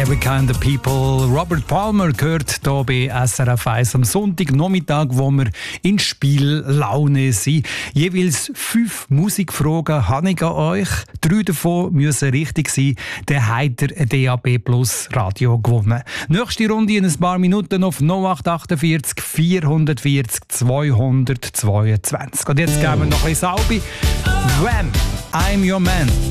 Every Kind of People. Robert Palmer gehört hier bei SRF 1 am Sonntagnachmittag, wo wir in Spiellaune sind. Jeweils 5 Musikfragen habe ich an euch. 3 davon müssen richtig sein. Dann habt ihr ein DAB Plus Radio gewonnen. Nächste Runde in ein paar Minuten auf 0848 440 222. Und jetzt geben wir noch ein bisschen Salbe. Wham! I'm Your Man.